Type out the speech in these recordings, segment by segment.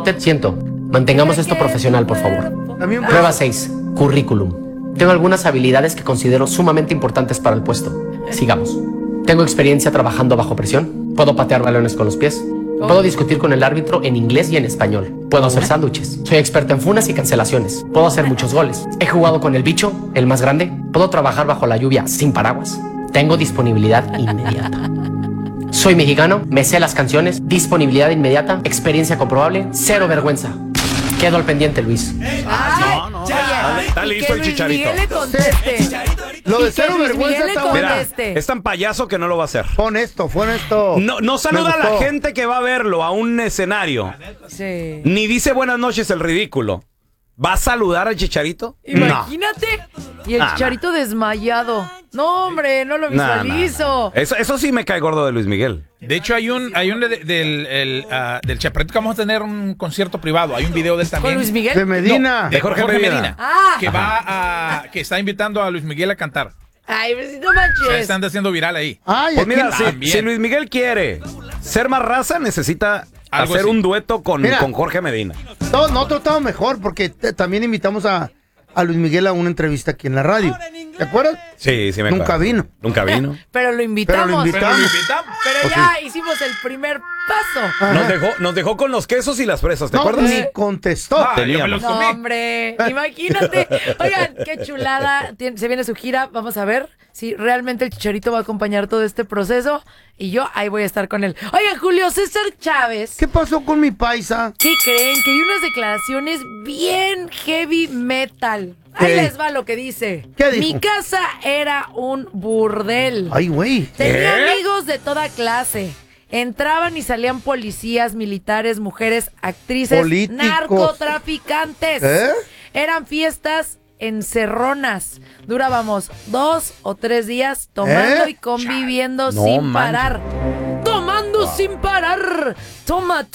Te siento. Mantengamos esto profesional, por favor. Prueba 6. Currículum. Tengo algunas habilidades que considero sumamente importantes para el puesto. Sigamos. Tengo experiencia trabajando bajo presión. Puedo patear balones con los pies. Puedo discutir con el árbitro en inglés y en español. Puedo hacer sándwiches. Soy experta en funas y cancelaciones. Puedo hacer muchos goles. He jugado con el bicho, el más grande. Puedo trabajar bajo la lluvia sin paraguas. Tengo disponibilidad inmediata. Soy mexicano, me sé las canciones, disponibilidad inmediata, experiencia comprobable, cero vergüenza. Quedo al pendiente, Luis. Está listo el Chicharito. Lo de cero vergüenza está bueno. Mira, es tan payaso que no lo va a hacer. Pon esto. No saluda a la gente que va a verlo a un escenario. Sí. Ni dice buenas noches el ridículo. ¿Va a saludar al Chicharito? Imagínate. Y el Chicharito desmayado. No, hombre, no lo visualizo. Eso sí me cae gordo de Luis Miguel. De hecho, hay un del Chaparrito que vamos a tener un concierto privado. Hay un video de él también. ¿Con Luis Miguel? De Medina. No, de Jorge Medina. Que está invitando a Luis Miguel a cantar. Ay, pues no manches. Se están haciendo viral ahí. Ay, pues mira, si Luis Miguel quiere ser más raza, necesita hacer así un dueto con Jorge Medina. Nosotros estamos mejor porque también invitamos a Luis Miguel a una entrevista aquí en la radio. ¿Te acuerdas? Sí, me Nunca vino. Pero lo invitamos. Pero ya hicimos el primer paso. Nos dejó con los quesos y las fresas, ¿te acuerdas? Ni contestó. No, hombre, imagínate. Oigan, qué chulada. Se viene su gira. Vamos a ver si realmente el Chicharito va a acompañar todo este proceso. Y yo ahí voy a estar con él. Oigan, Julio César Chávez. ¿Qué pasó con mi paisa? ¿Qué creen? Que dio unas declaraciones bien heavy metal. Ahí les va lo que dice. ¿Qué dijo? Mi casa era un burdel. Ay, güey. Tenía amigos de toda clase. Entraban y salían policías, militares, mujeres, actrices, políticos, narcotraficantes. Eran fiestas encerronas. Durábamos 2 o 3 días tomando y conviviendo sin parar. Tomando sin parar. Toma,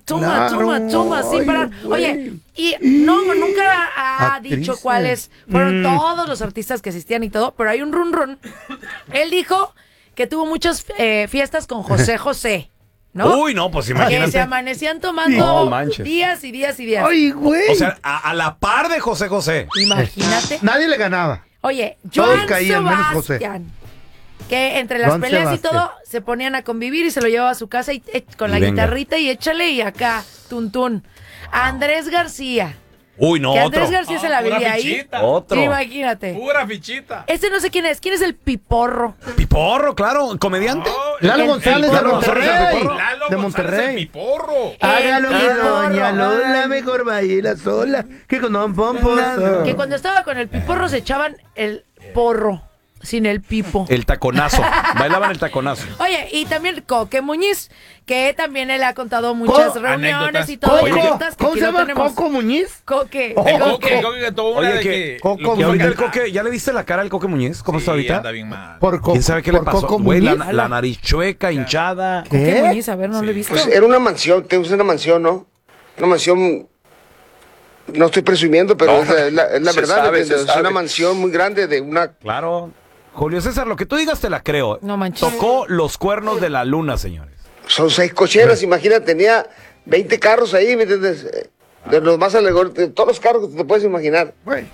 sin parar. Oye, y nunca ha dicho cuáles fueron todos los artistas que asistían y todo, pero hay un run. Él dijo que tuvo muchas fiestas con José José, ¿no? Uy, no, pues imagínate. Que se amanecían tomando días y días y días. Ay, güey. O sea, a la par de José José. Imagínate. Nadie le ganaba. Oye, todos Joan caían, menos José. Sebastián, que entre las peleas y todo se ponían a convivir y se lo llevaba a su casa y con la guitarrita y échale y acá, tuntún. Andrés García. Uy, no, que otro. Andrés García se la vivía ahí. Otro. Imagínate. Pura fichita. Este no sé quién es. ¿Quién es el Piporro? Piporro, claro, comediante. Lalo González de Monterrey. De Monterrey. Piporro. Hágalo mi doña Lola, mejor baila sola que con Don Pomposo. Que cuando estaba con el Piporro se echaban el porro. Sin el pipo. El taconazo. Bailaban el taconazo. Oye, y también Coque Muñiz, que también él ha contado muchas reuniones anécdotas. y todo. ¿Cómo se llama? ¿Coco Muñiz? Coque. El Coque que tuvo una Oye, de que... y ahorita el Coque, ¿ya le viste la cara al Coque Muñiz? ¿Cómo está ahorita? Anda bien mal. ¿Quién sabe qué le pasó? Coco Güey, Muñiz. la nariz chueca, hinchada. Coque Muñiz, a ver, no lo he visto. Pues era una mansión, tenemos una mansión, ¿no? Una mansión, no estoy presumiendo, pero es la verdad, es una mansión muy grande de una... Claro. Julio César, lo que tú digas te la creo. No manches. Tocó los cuernos de la luna, señores. Son 6 cocheras, imagínate, tenía 20 carros ahí, ¿me entiendes? De los más alegóricos, de todos los carros que te puedes imaginar. Güey.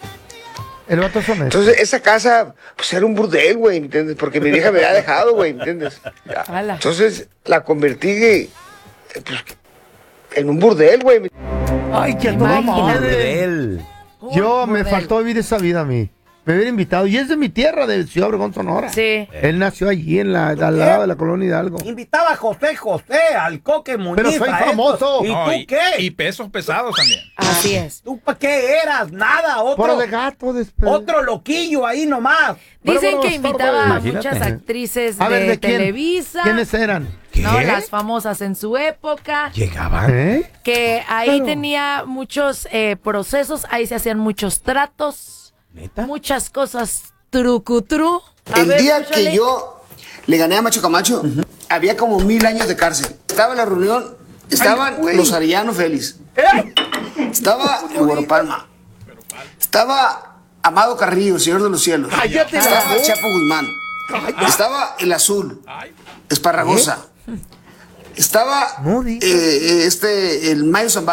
El vato es honesto. Entonces, esa casa, pues era un burdel, güey, ¿me entiendes? Porque mi vieja me había dejado, güey, ¿me entiendes? Entonces, la convertí pues, en un burdel, güey. Ay, que toda madre. Yo me faltó vivir esa vida a mí. Me hubiera invitado. Y es de mi tierra, de Ciudad Obregón, Sonora. Sí. Él nació allí, al lado de la colonia Hidalgo. Invitaba a José José, al Coque Muñiz. Pero soy famoso. ¿Y tú qué? Y pesos pesados también. Así es. ¿Tú para qué eras? Nada, Por de gato después. otro loquillo ahí nomás. Dicen que invitaba a muchas actrices de Televisa. ¿Quiénes eran? No, las famosas en su época. ¿Llegaban? Que ahí tenía muchos procesos, ahí se hacían muchos tratos. ¿Neta? Muchas cosas trucutru. El día que yo le gané a Macho Camacho, había como 1000 años de cárcel. Estaba en la reunión, estaban los Arellano Félix. Estaba el Güero Palma. Estaba Amado Carrillo, el Señor de los Cielos. Estaba Chapo Guzmán. Estaba el Azul, Esparragosa. Estaba el Mayo Zambada.